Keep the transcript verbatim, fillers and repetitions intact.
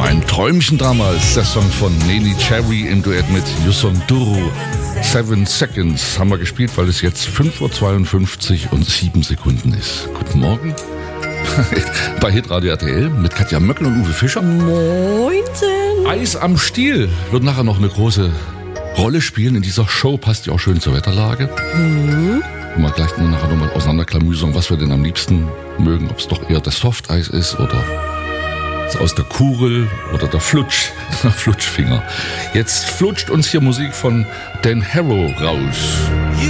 Ein Träumchen damals, der Song von Neneh Cherry im Duett mit Youssou N'Dour. Seven Seconds haben wir gespielt, weil es jetzt fünf Uhr zweiundfünfzig und sieben Sekunden ist. Guten Morgen bei Hitradio R T L mit Katja Möckel und Uwe Fischer. Moinsen. Eis am Stiel wird nachher noch eine große Rolle spielen in dieser Show. Passt ja auch schön zur Wetterlage. Mhm. Mal gleich nachher nochmal auseinanderklamüsern, was wir denn am liebsten mögen. Ob es doch eher das Softeis ist oder aus der Kugel oder der Flutsch, der Flutschfinger. Jetzt flutscht uns hier Musik von Dan Harrow raus.